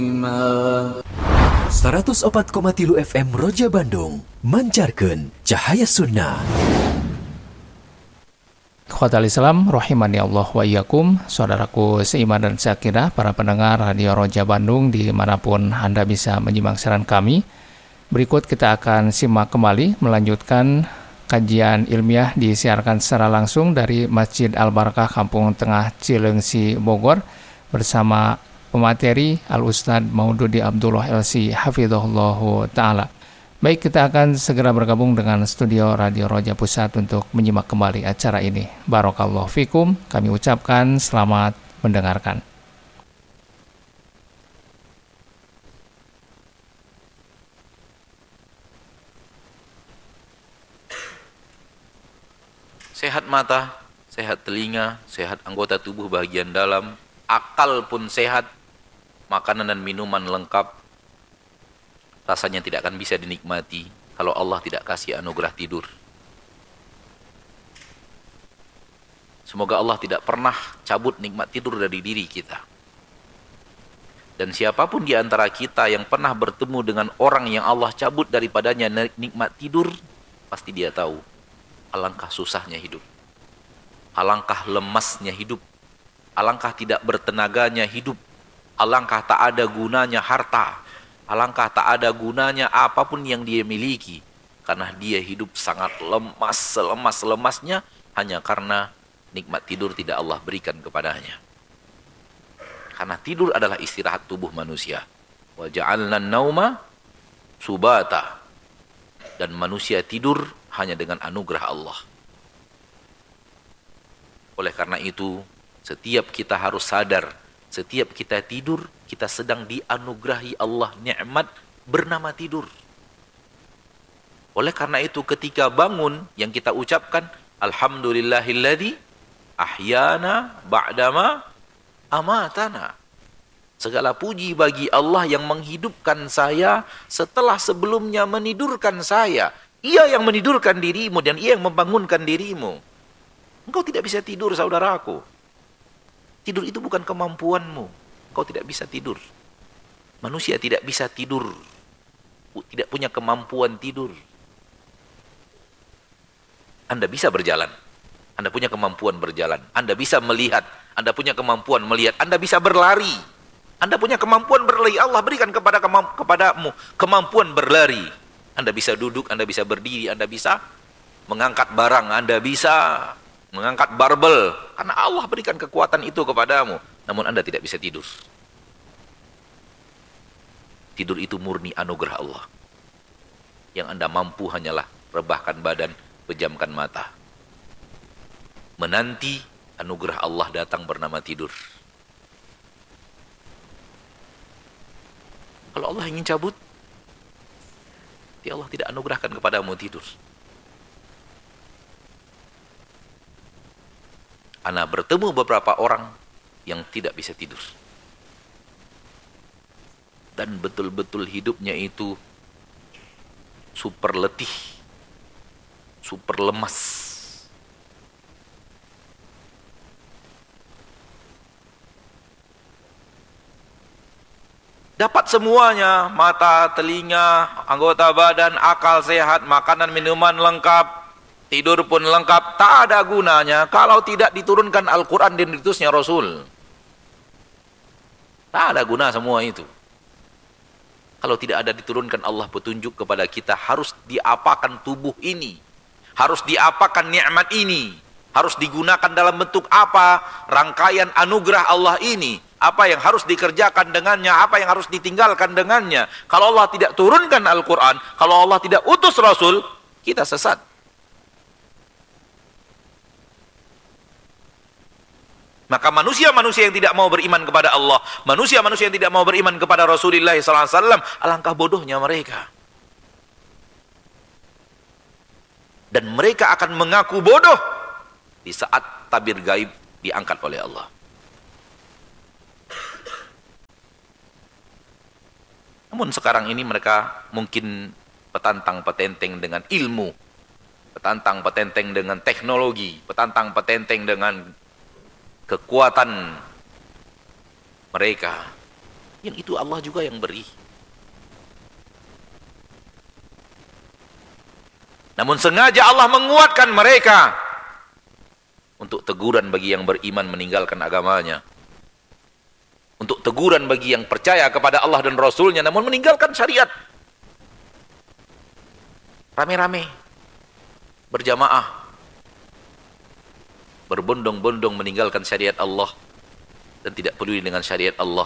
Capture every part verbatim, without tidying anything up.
seratus opat koma tilu F M Roja Bandung mancarkeun cahaya sunnah. Khotal Islam rahimani Allah wa iyyakum. Saudaraku seiman dan seakidah, para pendengar Radio Roja Bandung dimanapun Anda bisa menyimak siaran kami. Berikut kita akan simak kembali melanjutkan kajian ilmiah disiarkan secara langsung dari Masjid Al-Barakah Kampung Tengah Cileungsi Bogor bersama pemateri Al-Ustadz Maududi Abdullah L C Hafizahullahu Ta'ala. Baik, kita akan segera bergabung dengan studio Radio Roja Pusat untuk menyimak kembali acara ini. Barakallahu fikum, kami ucapkan selamat mendengarkan. Sehat mata, sehat telinga, sehat anggota tubuh bagian dalam, akal pun sehat, makanan dan minuman lengkap, rasanya tidak akan bisa dinikmati kalau Allah tidak kasih anugerah tidur. Semoga Allah tidak pernah cabut nikmat tidur dari diri kita. Dan siapapun di antara kita yang pernah bertemu dengan orang yang Allah cabut daripadanya nikmat tidur, pasti dia tahu alangkah susahnya hidup, alangkah lemasnya hidup, alangkah tidak bertenaganya hidup, alangkah tak ada gunanya harta, alangkah tak ada gunanya apapun yang dia miliki, karena dia hidup sangat lemas, selemas-lemasnya hanya karena nikmat tidur tidak Allah berikan kepadanya. Karena tidur adalah istirahat tubuh manusia. Wa ja'alna nauma subata. Dan manusia tidur hanya dengan anugerah Allah. Oleh karena itu, setiap kita harus sadar, setiap kita tidur, kita sedang dianugerahi Allah nikmat bernama tidur. Oleh karena itu, ketika bangun, yang kita ucapkan, Alhamdulillahilladzi ahyana ba'dama amatana. Segala puji bagi Allah yang menghidupkan saya setelah sebelumnya menidurkan saya. Ia yang menidurkan dirimu dan ia yang membangunkan dirimu. Engkau tidak bisa tidur, saudaraku. Tidur itu bukan kemampuanmu. Engkau tidak bisa tidur. Manusia tidak bisa tidur. Tidak punya kemampuan tidur. Anda bisa berjalan. Anda punya kemampuan berjalan. Anda bisa melihat. Anda punya kemampuan melihat. Anda bisa berlari. Anda punya kemampuan berlari. Allah berikan kepada kemamp- kepadamu kemampuan berlari. Anda bisa duduk, Anda bisa berdiri, Anda bisa mengangkat barang, Anda bisa mengangkat barbel. Karena Allah berikan kekuatan itu kepadamu. Namun Anda tidak bisa tidur. Tidur itu murni anugerah Allah. Yang Anda mampu hanyalah rebahkan badan, pejamkan mata. Menanti anugerah Allah datang bernama tidur. Kalau Allah ingin cabut, ya Allah tidak anugerahkan kepadamu tidur. Ana bertemu beberapa orang yang tidak bisa tidur. Dan betul-betul hidupnya itu super letih, super lemas. Dapat semuanya, mata, telinga, anggota badan, akal sehat, makanan, minuman lengkap, tidur pun lengkap, tak ada gunanya kalau tidak diturunkan Al-Quran dan diutusnya Rasul. Tak ada guna semua itu. Kalau tidak ada diturunkan Allah petunjuk kepada kita, harus diapakan tubuh ini, harus diapakan nikmat ini, harus digunakan dalam bentuk apa rangkaian anugerah Allah ini. Apa yang harus dikerjakan dengannya, apa yang harus ditinggalkan dengannya. Kalau Allah tidak turunkan Al-Quran, kalau Allah tidak utus Rasul, kita sesat. Maka manusia-manusia yang tidak mau beriman kepada Allah, manusia-manusia yang tidak mau beriman kepada Rasulullah sallallahu alaihi wasallam, alangkah bodohnya mereka. Dan mereka akan mengaku bodoh di saat tabir gaib diangkat oleh Allah. Namun sekarang ini mereka mungkin petantang petenteng dengan ilmu, petantang petenteng dengan teknologi, petantang petenteng dengan kekuatan mereka. yang itu Allah juga yang beri. Namun sengaja Allah menguatkan mereka untuk teguran bagi yang beriman meninggalkan agamanya, untuk teguran bagi yang percaya kepada Allah dan Rasulnya namun meninggalkan syariat. Rame-rame, berjamaah, berbondong-bondong meninggalkan syariat Allah dan tidak peduli dengan syariat Allah.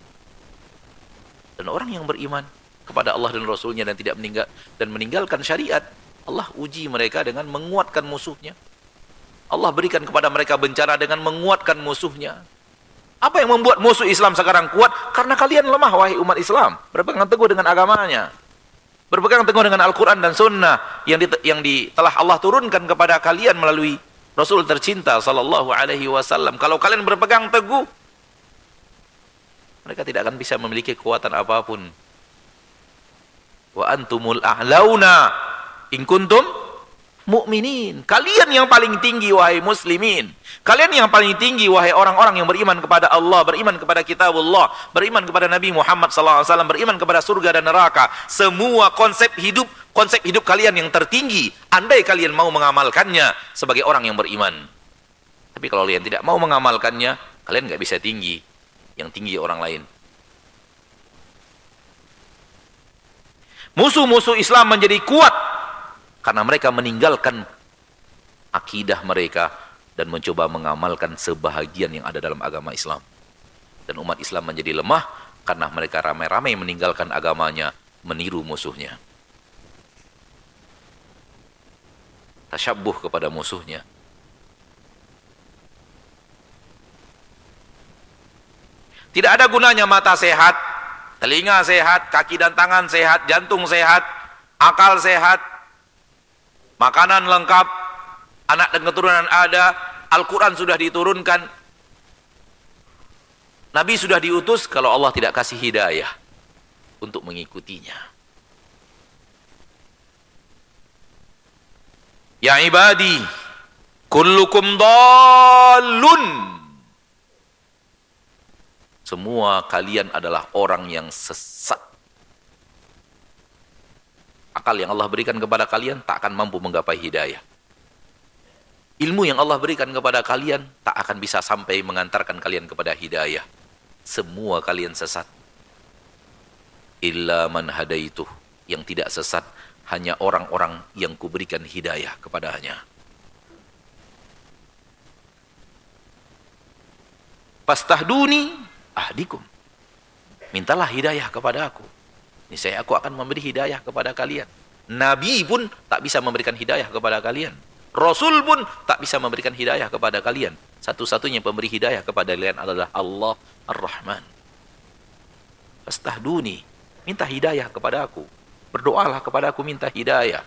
Dan orang yang beriman kepada Allah dan Rasulnya dan tidak meninggal dan meninggalkan syariat, Allah uji mereka dengan menguatkan musuhnya. Allah berikan kepada mereka bencana dengan menguatkan musuhnya. Apa yang membuat musuh Islam sekarang kuat? Karena kalian lemah, wahai umat Islam, berpegang teguh dengan agamanya, berpegang teguh dengan Al-Quran dan Sunnah yang, di, yang di, telah Allah turunkan kepada kalian melalui Rasul tercinta Sallallahu Alaihi Wasallam. Kalau kalian berpegang teguh, mereka tidak akan bisa memiliki kekuatan apapun. Wa antumul a'launa in kuntum mu'minin. Kalian yang paling tinggi wahai muslimin. Kalian yang paling tinggi wahai orang-orang yang beriman kepada Allah, beriman kepada kitabullah, beriman kepada Nabi Muhammad sallallahu alaihi wasallam, beriman kepada surga dan neraka. Semua konsep hidup, konsep hidup kalian yang tertinggi, andai kalian mau mengamalkannya sebagai orang yang beriman. Tapi kalau kalian tidak mau mengamalkannya, kalian nggak bisa tinggi. Yang tinggi orang lain. Musuh-musuh Islam menjadi kuat karena mereka meninggalkan akidah mereka dan mencoba mengamalkan sebahagian yang ada dalam agama Islam. Dan umat Islam menjadi lemah karena mereka ramai-ramai meninggalkan agamanya, meniru musuhnya. Tasyabbuh kepada musuhnya. Tidak ada gunanya mata sehat, telinga sehat, kaki dan tangan sehat, jantung sehat, akal sehat, makanan lengkap, anak dan keturunan ada, Al-Quran sudah diturunkan, Nabi sudah diutus, kalau Allah tidak kasih hidayah untuk mengikutinya. Ya ibadi, kullukum dallun. Semua kalian adalah orang yang sesat. Akal yang Allah berikan kepada kalian tak akan mampu menggapai hidayah. Ilmu yang Allah berikan kepada kalian tak akan bisa sampai mengantarkan kalian kepada hidayah. Semua kalian sesat. Illa man hadaituh. Yang tidak sesat hanya orang-orang yang kuberikan hidayah kepadanya. Fastahduni ahdikum. Mintalah hidayah kepada aku. Niscaya aku akan memberi hidayah kepada kalian. Nabi pun tak bisa memberikan hidayah kepada kalian. Rasul pun tak bisa memberikan hidayah kepada kalian. Satu-satunya pemberi hidayah kepada kalian adalah Allah Ar-Rahman. Fastahduni. Minta hidayah kepada aku. Berdoalah kepada aku, minta hidayah.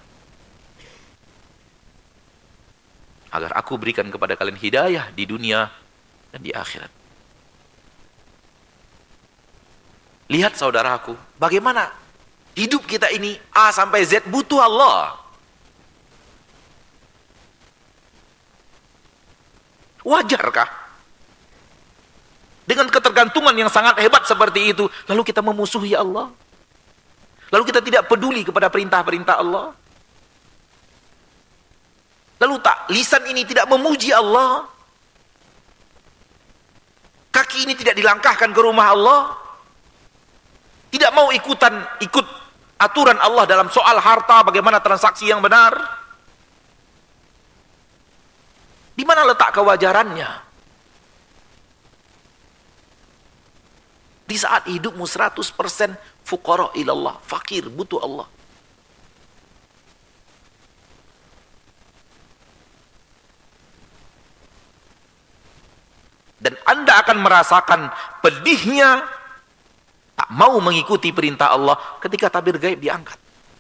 Agar aku berikan kepada kalian hidayah di dunia dan di akhirat. Lihat saudaraku, bagaimana hidup kita ini A sampai Z butuh Allah. Wajarkah? Dengan ketergantungan yang sangat hebat seperti itu, lalu kita memusuhi Allah? Lalu kita tidak peduli kepada perintah-perintah Allah? Lalu tak lisan ini tidak memuji Allah? Kaki ini tidak dilangkahkan ke rumah Allah? Tidak mau ikutan ikut aturan Allah dalam soal harta, bagaimana transaksi yang benar? Di mana letak kewajarannya? Di saat hidupmu seratus persen fuqara ilallah, fakir, butuh Allah. Dan Anda akan merasakan pedihnya tak mau mengikuti perintah Allah ketika tabir gaib diangkat.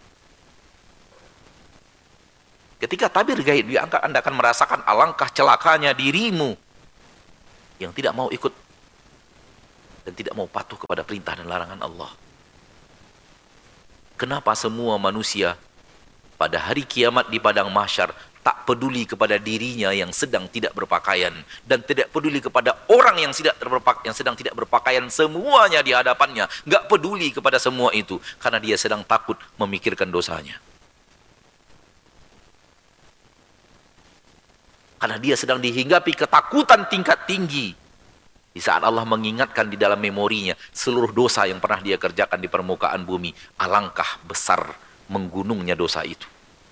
Ketika tabir gaib diangkat, Anda akan merasakan alangkah celakanya dirimu yang tidak mau ikut dan tidak mau patuh kepada perintah dan larangan Allah. Kenapa semua manusia pada hari kiamat di padang mahsyar tak peduli kepada dirinya yang sedang tidak berpakaian, dan tidak peduli kepada orang yang tidak berpakaian, yang sedang tidak berpakaian, semuanya di hadapannya, nggak peduli kepada semua itu, karena dia sedang takut memikirkan dosanya. Karena dia sedang dihinggapi ketakutan tingkat tinggi. Di saat Allah mengingatkan di dalam memorinya seluruh dosa yang pernah dia kerjakan di permukaan bumi, alangkah besar menggunungnya dosa itu.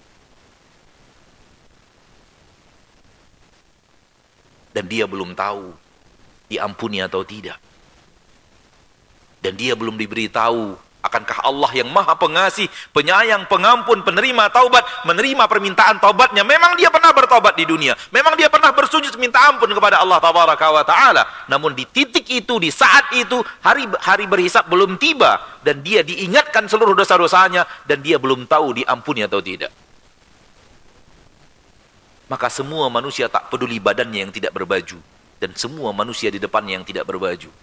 Dan dia belum tahu diampuni atau tidak. Dan dia belum diberitahu, akankah Allah yang maha pengasih, penyayang, pengampun, penerima taubat, menerima permintaan taubatnya. Memang dia pernah bertaubat di dunia, memang dia pernah bersujud minta ampun kepada Allah tabaraka wa ta'ala. Namun di titik itu, di saat itu, hari hari berhisab belum tiba, dan dia diingatkan seluruh dosa-dosanya, dan dia belum tahu diampuni atau tidak. Maka semua manusia tak peduli badannya yang tidak berbaju, dan semua manusia di depannya yang tidak berbaju.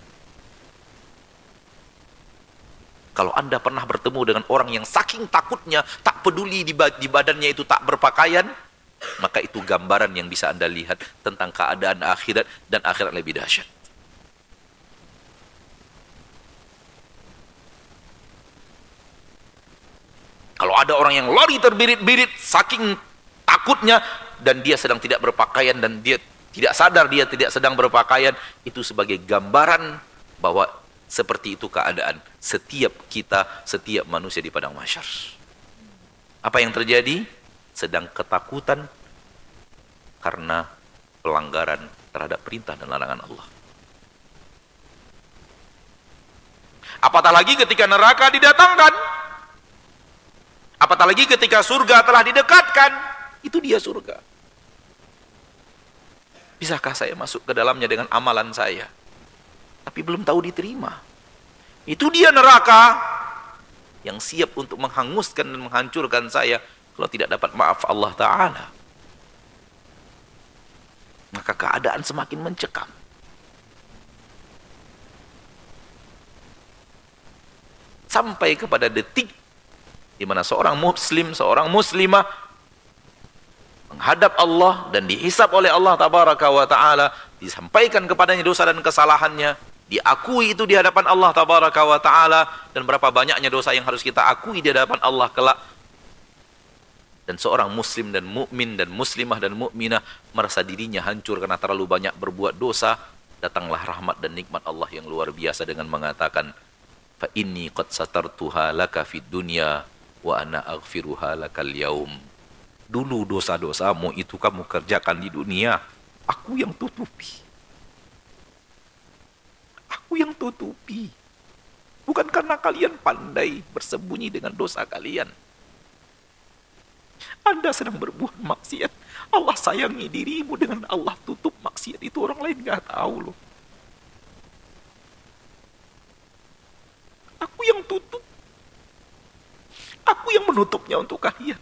Kalau Anda pernah bertemu dengan orang yang saking takutnya, tak peduli di badannya itu tak berpakaian, maka itu gambaran yang bisa Anda lihat tentang keadaan akhirat, dan akhirat lebih dahsyat. Kalau ada orang yang lari terbirit-birit saking takutnya, dan dia sedang tidak berpakaian, dan dia tidak sadar dia tidak sedang berpakaian, itu sebagai gambaran bahwa seperti itu keadaan setiap kita, setiap manusia di padang mahsyar. Apa yang terjadi? Sedang ketakutan karena pelanggaran terhadap perintah dan larangan Allah. Apatah lagi ketika neraka didatangkan, apatah lagi ketika surga telah didekatkan. Itu dia surga. Bisakah saya masuk ke dalamnya dengan amalan saya, tapi belum tahu diterima? Itu dia neraka yang siap untuk menghanguskan dan menghancurkan saya kalau tidak dapat maaf Allah Ta'ala. Maka keadaan semakin mencekam. Sampai kepada detik di mana seorang muslim, seorang muslimah menghadap Allah dan dihisab oleh Allah tabaraka wa ta'ala, disampaikan kepadanya dosa dan kesalahannya, diakui itu di hadapan Allah tabaraka wa ta'ala, dan berapa banyaknya dosa yang harus kita akui di hadapan Allah kelak. Dan seorang muslim dan mukmin dan muslimah dan mukminah merasa dirinya hancur karena terlalu banyak berbuat dosa, datanglah rahmat dan nikmat Allah yang luar biasa dengan mengatakan, fa inni qad satartuha laka fid dunya wa ana aghfiruha lakal yaum. Dulu dosa-dosamu itu kamu kerjakan di dunia, aku yang tutupi. Aku yang tutupi. Bukan karena kalian pandai bersembunyi dengan dosa kalian. Anda sedang berbuat maksiat, Allah sayangi dirimu dengan Allah tutup maksiat itu, orang lain gak tahu loh. Aku yang tutup. Aku yang menutupnya untuk kalian.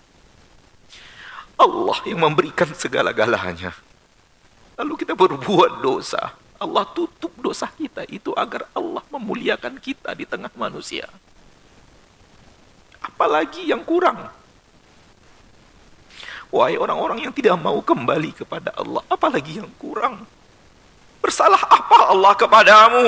Allah yang memberikan segala-galanya. Lalu kita berbuat dosa. Allah tutup dosa kita itu agar Allah memuliakan kita di tengah manusia. Apalagi yang kurang? Wahai orang-orang yang tidak mau kembali kepada Allah, apalagi yang kurang? Bersalah apa Allah kepadamu?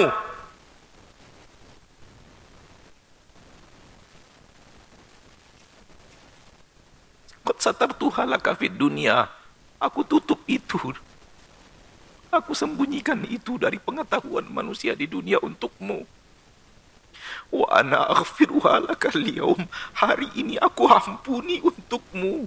Qad satartuha laka fid dunya. Aku tutup itu. Aku sembunyikan itu dari pengetahuan manusia di dunia untukmu. Wa ana aghfiruha lakal yaum. Hari ini aku ampuni untukmu.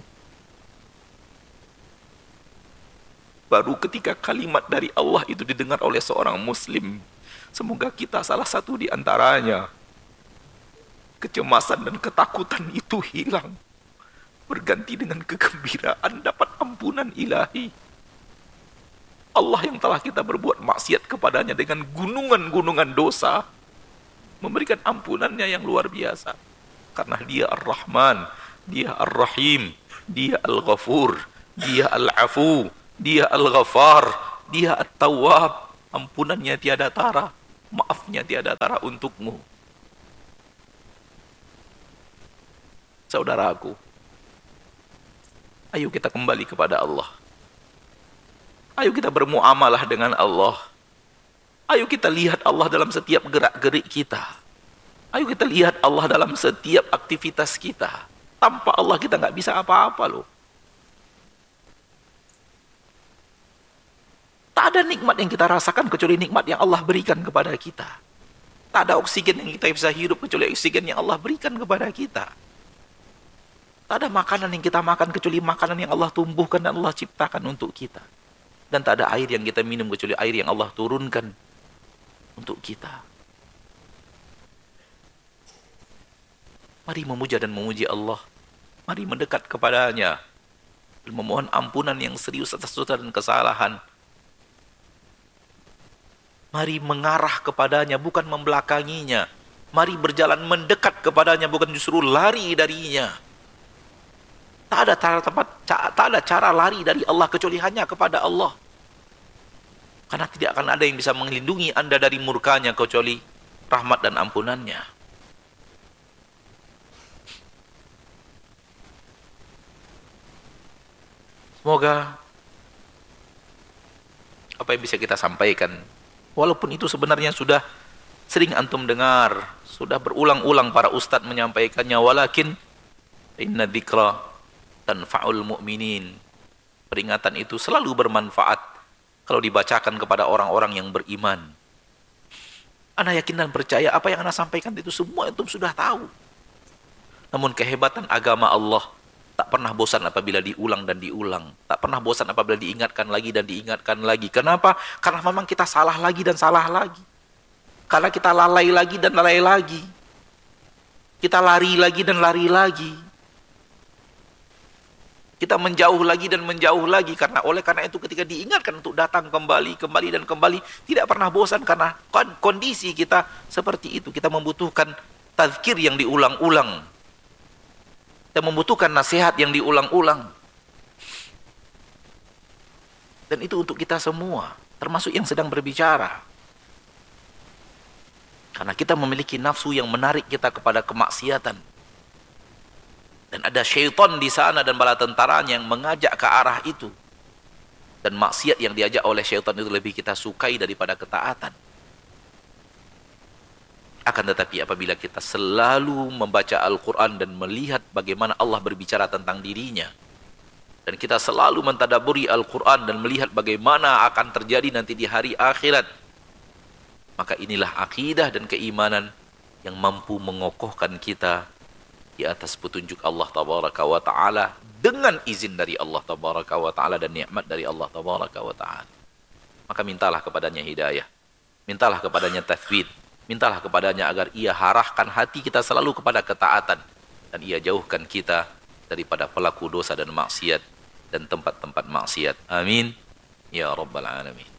Baru ketika kalimat dari Allah itu didengar oleh seorang muslim, semoga kita salah satu di antaranya, kecemasan dan ketakutan itu hilang, berganti dengan kegembiraan dapat ampunan ilahi. Allah yang telah kita berbuat maksiat kepadanya dengan gunungan-gunungan dosa, memberikan ampunannya yang luar biasa. Karena dia Ar-Rahman, dia Ar-Rahim, dia Al-Ghafur, dia Al-Afu, dia Al-Ghafar, dia At-Tawwab. Ampunannya tiada tara, maafnya tiada tara untukmu. Saudaraku, Ayo kita kembali kepada Allah. Ayo kita bermuamalah dengan Allah. Ayo kita lihat Allah dalam setiap gerak-gerik kita. Ayo kita lihat Allah dalam setiap aktivitas kita. Tanpa Allah kita nggak bisa apa-apa loh. Tak ada nikmat yang kita rasakan kecuali nikmat yang Allah berikan kepada kita. Tak ada oksigen yang kita bisa hirup kecuali oksigen yang Allah berikan kepada kita. Tak ada makanan yang kita makan kecuali makanan yang Allah tumbuhkan dan Allah ciptakan untuk kita. Dan tak ada air yang kita minum kecuali air yang Allah turunkan untuk kita. Mari memuja dan memuji Allah. Mari mendekat kepadanya. Memohon ampunan yang serius atas dosa dan kesalahan. Mari mengarah kepadanya, bukan membelakanginya. Mari berjalan mendekat kepadanya, bukan justru lari darinya. Tak ada cara tempat, tak ada cara lari dari Allah kecuali hanya kepada Allah. Karena tidak akan ada yang bisa melindungi Anda dari murkanya kecuali rahmat dan ampunannya. Semoga apa yang bisa kita sampaikan, walaupun itu sebenarnya sudah sering antum dengar, sudah berulang-ulang para ustadz menyampaikannya, walakin inna dzikra tanfa'ul mu'minin. Peringatan itu selalu bermanfaat kalau dibacakan kepada orang-orang yang beriman. Ana yakin dan percaya apa yang ana sampaikan itu semua antum sudah tahu. Namun kehebatan agama Allah tak pernah bosan apabila diulang dan diulang. Tak pernah bosan apabila diingatkan lagi dan diingatkan lagi. Kenapa? Karena memang kita salah lagi dan salah lagi. Karena kita lalai lagi dan lalai lagi. Kita lari lagi dan lari lagi. Kita menjauh lagi dan menjauh lagi. Karena oleh karena itu ketika diingatkan untuk datang kembali, kembali dan kembali, tidak pernah bosan karena kondisi kita seperti itu. Kita membutuhkan tazkir yang diulang-ulang. Kita membutuhkan nasihat yang diulang-ulang. Dan itu untuk kita semua, termasuk yang sedang berbicara. Karena kita memiliki nafsu yang menarik kita kepada kemaksiatan. Dan ada syaitan di sana dan bala tentaranya yang mengajak ke arah itu. Dan maksiat yang diajak oleh syaitan itu lebih kita sukai daripada ketaatan. Akan tetapi apabila kita selalu membaca Al-Quran dan melihat bagaimana Allah berbicara tentang dirinya, dan kita selalu mentadaburi Al-Quran dan melihat bagaimana akan terjadi nanti di hari akhirat, maka inilah akidah dan keimanan yang mampu mengokohkan kita di atas petunjuk Allah Tabaraka wa Ta'ala dengan izin dari Allah Tabaraka wa Ta'ala dan nikmat dari Allah Tabaraka wa Ta'ala. Maka mintalah kepadanya hidayah, mintalah kepadanya tathbit, mintalah kepadanya agar ia arahkan hati kita selalu kepada ketaatan dan ia jauhkan kita daripada pelaku dosa dan maksiat dan tempat-tempat maksiat. Amin ya rabbal alamin.